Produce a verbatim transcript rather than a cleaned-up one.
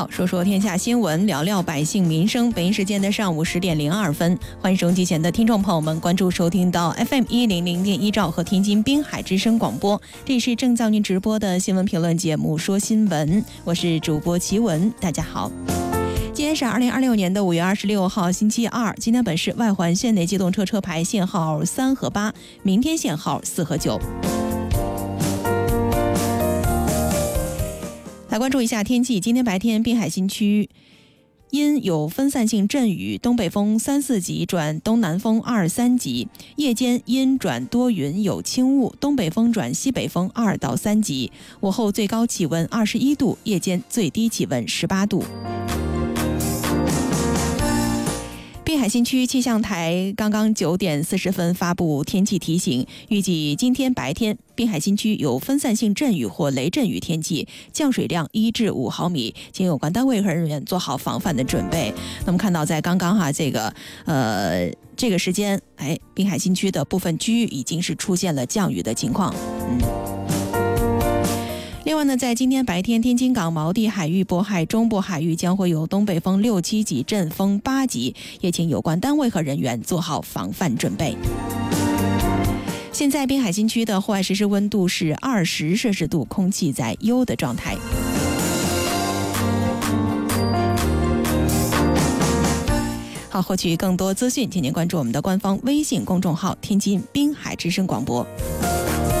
好，说说天下新闻，聊聊百姓民生。北京时间的上午十点零二分，欢迎收音机前的听众朋友们关注收听到 F M 一零零点一兆和天津滨海之声广播，这里是正在您直播的新闻评论节目《说新闻》，我是主播齐文，大家好。今天是二零二六年的五月二十六号，星期二。今天本市外环线内机动车车牌限号三和八，明天限号四和九。来关注一下天气，今天白天滨海新区因有分散性阵雨，东北风三四级转东南风二三级，夜间阴转多云有轻雾，东北风转西北风二到三级。午后最高气温二十一度，夜间最低气温十八度。滨海新区气象台刚刚九点四十分发布天气提醒，预计今天白天滨海新区有分散性阵雨或雷阵雨天气，降水量一至五毫米，请有关单位和人员做好防范的准备。那么看到在刚刚哈这个呃这个时间，哎，滨海新区的部分区域已经是出现了降雨的情况。嗯。另外呢，在今天白天，天津港、锚地海域、渤海中部海域将会有东北风六七级，阵风八级，也请有关单位和人员做好防范准备。现在滨海新区的户外实时温度是二十摄氏度，空气在优的状态。好，获取更多资讯，请您关注我们的官方微信公众号“天津滨海之声广播”。